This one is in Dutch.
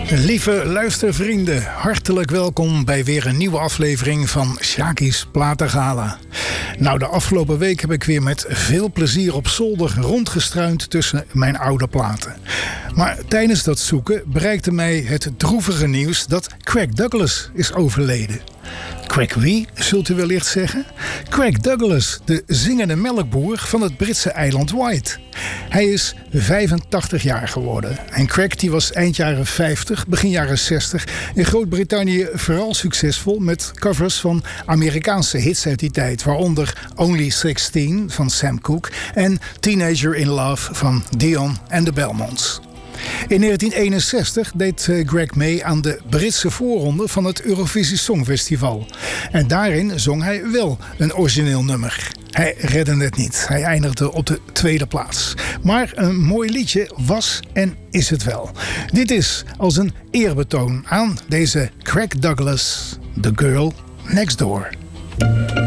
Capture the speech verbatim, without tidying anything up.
Lieve luistervrienden, hartelijk welkom bij weer een nieuwe aflevering van Sjaki's Platengala. Nou, de afgelopen week heb ik weer met veel plezier op zolder rondgestruind tussen mijn oude platen. Maar tijdens dat zoeken bereikte mij het droevige nieuws dat Craig Douglas is overleden. Craig wie, zult u wellicht zeggen? Craig Douglas, de zingende melkboer van het Britse eiland Wight. Hij is vijfentachtig jaar geworden. En Craig die was eind jaren vijftig, begin jaren zestig in Groot-Brittannië vooral succesvol met covers van Amerikaanse hits uit die tijd, waaronder Only zestien van Sam Cooke en Teenager in Love van Dion and the Belmonts. In negentien eenenzestig deed Craig mee aan de Britse voorronde van het Eurovisie Songfestival. En daarin zong hij wel een origineel nummer. Hij redde het niet. Hij eindigde op de tweede plaats. Maar een mooi liedje was en is het wel. Dit is als een eerbetoon aan deze Craig Douglas, The Girl Next Door.